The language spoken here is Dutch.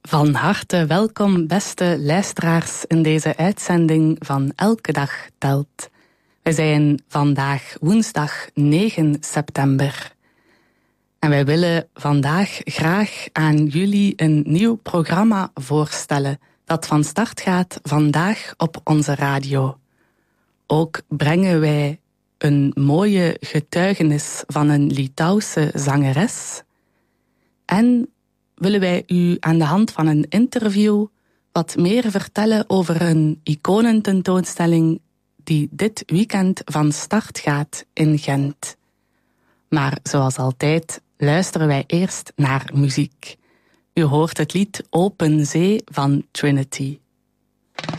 Van harte welkom, beste luisteraars, in deze uitzending van Elke Dag Telt. We zijn vandaag woensdag 9 september. En wij willen vandaag graag aan jullie een nieuw programma voorstellen dat van start gaat vandaag op onze radio. Ook brengen wij een mooie getuigenis van een Litouwse zangeres. En willen wij u aan de hand van een interview wat meer vertellen over een iconententoonstelling die dit weekend van start gaat in Gent. Maar zoals altijd luisteren wij eerst naar muziek. U hoort het lied Open Zee van Trinity.